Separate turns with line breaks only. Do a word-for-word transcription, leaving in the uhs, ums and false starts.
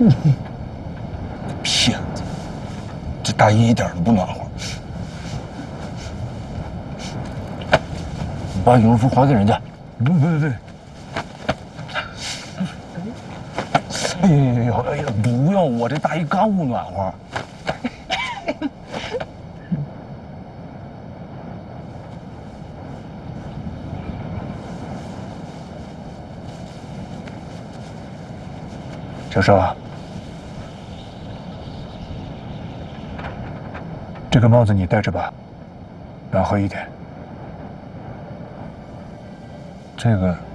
骗子，这大衣一点都不暖和。
把羽绒服还给人家。
不不不。哎呦哎呀，不用，我这大衣刚不暖和。教授，这个帽子你戴着吧，暖和一点。这个。